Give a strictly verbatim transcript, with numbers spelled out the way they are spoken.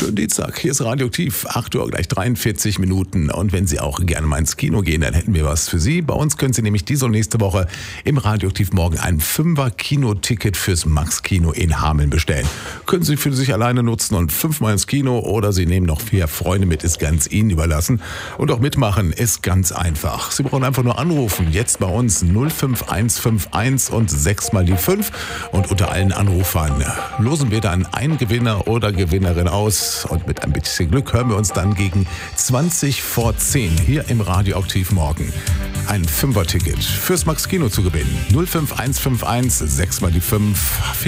Schönen Dienstag, hier ist Radioaktiv, acht Uhr gleich dreiundvierzig Minuten. Und wenn Sie auch gerne mal ins Kino gehen, dann hätten wir was für Sie. Bei uns können Sie nämlich diese und nächste Woche im Radioaktiv morgen ein Fünfer-Kino-Ticket fürs Max-Kino in Hameln bestellen. Können Sie für sich alleine nutzen und fünfmal ins Kino oder Sie nehmen noch vier Freunde mit, ist ganz Ihnen überlassen. Und auch mitmachen ist ganz einfach. Sie brauchen einfach nur anrufen, jetzt bei uns null fünf eins fünf eins und sechs mal die fünf. Und unter allen Anrufern losen wir dann einen Gewinner oder Gewinnerin aus. Und mit ein bisschen Glück hören wir uns dann gegen zwanzig vor zehn hier im Radioaktiv morgen. Ein Fünfer-Ticket fürs Max Kino zu gewinnen. null fünf eins fünf eins, sechs mal die fünf.